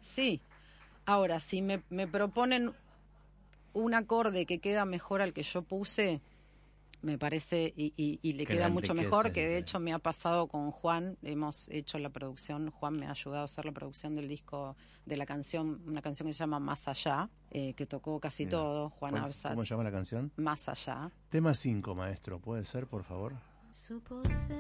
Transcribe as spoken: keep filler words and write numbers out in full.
Sí. Ahora, si me, me proponen un acorde que queda mejor al que yo puse, me parece, y, y, y le Que queda la mucho enriquece, mejor, que de dice. hecho me ha pasado con Juan, hemos hecho la producción, Juan me ha ayudado a hacer la producción del disco, de la canción, una canción que se llama Más Allá, eh, que tocó casi Mira, todo, Juan ¿cuál- ¿cómo se Absatz, llama la canción? Más Allá. Tema cinco, maestro, ¿puede ser, por favor? Supo ser